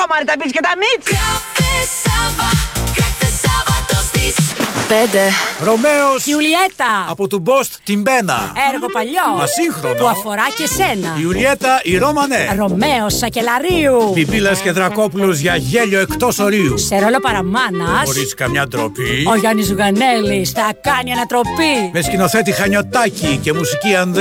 Μάρι, τα μπιτς και τα μιτς. Ρωμαίος Ιουλιέτα. από του Μπόστ την Πένα. Έργο παλιό. Ασύγχρονο. Που αφορά και σένα. Ιουλιέτα η Ρώμανε. Ρωμαίος Σακελαρίου. Πιπίλας και Δρακόπουλος για γέλιο εκτός ορίου. Σε ρόλο παραμάνας. Χωρίς καμιά ντροπή. Ο Γιάννης Ζουγανέλης θα κάνει ανατροπή. Με σκηνοθέτη Χανιωτάκη και μουσική Ανδρέα.